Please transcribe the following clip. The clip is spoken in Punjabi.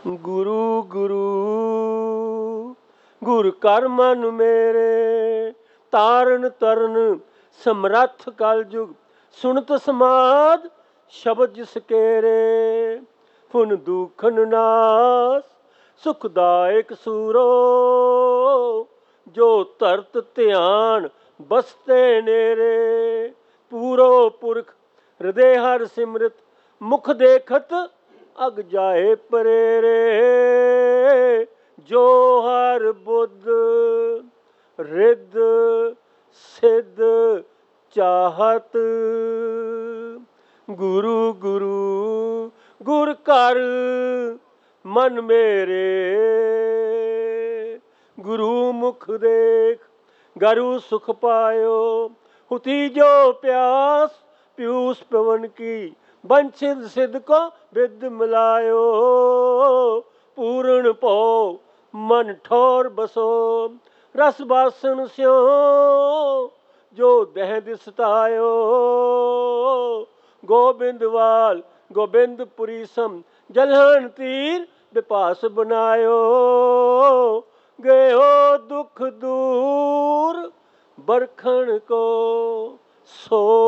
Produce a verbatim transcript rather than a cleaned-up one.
ਗੁਰੂ ਗੁਰੂ ਗੁਰ ਕਰ ਮਨ ਮੇਰੇ, ਤਾਰਨ ਤਰਨ ਸਮਰੱਥ ਕਲ ਜੁਗ, ਸੁਣਤ ਸਮਾਦ ਸ਼ਬਦ ਜਿਸ ਕੇਰੇ। ਫੁਨ ਦੁਖਨ ਨਾਸ ਸੁਖਦਾਇਕ ਸੂਰੋ, ਜੋ ਧਰਤ ਧਿਆਨ ਬਸਤੇ ਨੇਰੇ। ਪੂਰੋ ਪੁਰਖ ਹਿਰਦੇ ਹਰ ਸਿਮਰਤ, ਮੁਖ ਦੇਖਤ ਅਗ ਜਾਏ ਪਰੇਰੇ। ਜੋ ਹਰ ਬੁੱਧ ਰਿੱਧ ਸਿੱਧ ਚਾਹਤ, ਗੁਰੂ ਗੁਰੂ ਗੁਰ ਕਰ ਮਨ ਮੇਰੇ। ਗੁਰੂ ਮੁਖ ਦੇਖ ਗਰੂ ਸੁਖ ਪਾਇਓ, ਹੁਤੀ ਜੋ ਪਿਆਸ ਪਿਊਸ ਪਵਨ ਕੀ। ਬੰਛਿਦ ਸਿੱਧ ਕੋ ਬਿਦ ਮਿਲਾਇਓ, ਪੂਰਨ ਭਉ ਮਨ ਠੋਰ ਬਸੋ। ਰਸ ਬਾਸਨ ਸਿਉ ਜੋ ਦਹਿ ਦਿਸਤਾਇਓ, ਗੋਬਿੰਦਵਾਲ ਗੋਬਿੰਦਪੁਰੀ ਸਮ, ਜਲਹਨ ਤੀਰ ਬਿਪਾਸ ਬਨਾਇਓ। ਗਇਓ ਦੁਖ ਦੂਰ ਬਰਖਣ ਕੋ ਸੋ